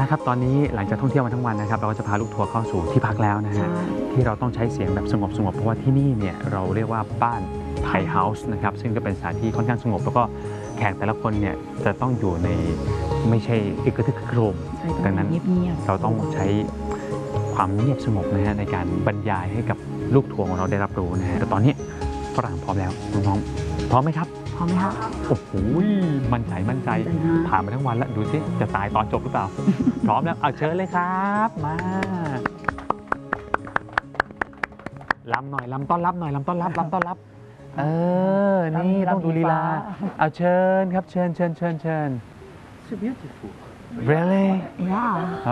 ละครับตอนนี้หลังจากท่องเที่ยวมาทั้งวันนะครับเราก็จะพาลูกทัวร์เข้าสู่ที่พักแล้วนะฮะที่เราต้องใช้เสียงแบบสงบเพราะว่าที่นี่เนี่ยเราเรียกว่าบ้านไทยเฮาส์นะครับซึ่งก็เป็นสถานที่ค่อนข้างสงบแล้วก็แขกแต่ละคนเนี่ยจะต้องอยู่ในไม่ใช่อึกกระทึกครึมดังนั้นเราต้องใช้ความเงียบสงบนะฮะในการบรรยายให้กับลูกทัวร์ของเราได้รับรู้นะฮะแต่ตอนนี้ฝรั่งพร้อมแล้วน้องๆพร้อมไหมครับพร้อมไหมครับโอ้โหมั่นใจผ่านมาทั้งวันแล้วดูสิจะตายตอนจบหรือเปล่า พร้อมแล้วเอาเชิญเลยครับมาลำหน่อยลำต้อนรับนี่ต้องดูลีลาเอาเชิญครับเชิญ So beautiful really yeah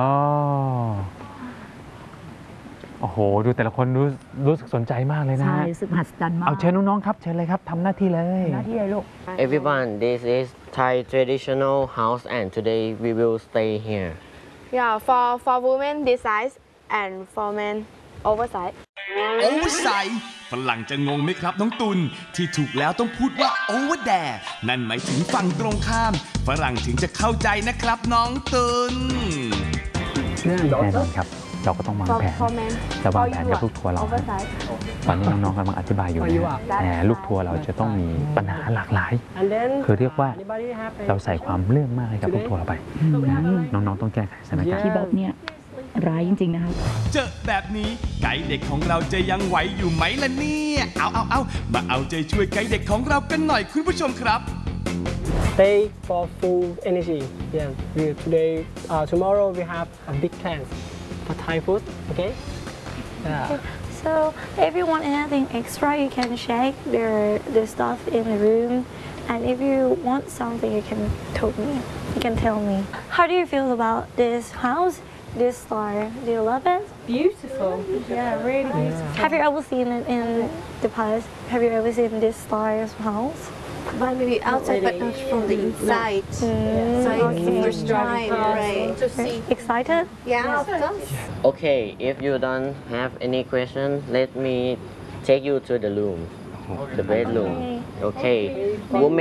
โอ้โหดูแต่ละคนรู้สึกสนใจมากเลยนะใช่รู้สึกมหัศจรรย์มากเอาเชิญน้องๆครับเชิญเลยครับทำหน้าที่เลยลูก Everyone, this is Thai traditional house and today we will stay here. Yeah, for women this size and for men oversize. Oversize ฝรั่งจะงงไหมครับน้องตุลที่ถูกแล้วต้องพูดว่า over there นั่นหมายถึงฝั่งตรงข้ามฝรั่งถึงจะเข้าใจนะครับน้องตุลแน่นอนครับเราก็ต้องวางแผนจะวางแผนกับลูกทัวร์เราตอนนี้น้องๆกำลังอธิบายอยู่แต่ลูกทัวร์เราจะต้องมีปัญหาหลากหลายคือเรียกว่าเราใส่ความเรื่องมากให้กับลูกทัวร์เราไปน้องๆต้องแก้ไขสถานการณ์พี่บ๊อบเนี่ยร้ายจริงๆนะครับเจอแบบนี้ไกด์เด็กของเราจะยังไหวอยู่ไหมล่ะเนี่ยเอามาเอาใจช่วยไกด์เด็กของเรากันหน่อยคุณผู้ชมครับ Stay for full energy. Today, tomorrow we have a big plans for Thai food. Okay? Yeah. So if you want anything extra, you can check the stuff in the room. And if you want something, you can tell me. How do you feel about this house, this star? Do you love it? Beautiful. Yeah, really beautiful. Have you ever seen it in the past? Have you ever seen this star's house? But maybe outside, but not from the inside. So it's the first time, right? To see. Excited? Yeah, of course. Okay, if you don't have any question, let me take you to the room, the bedroom. Okay. Women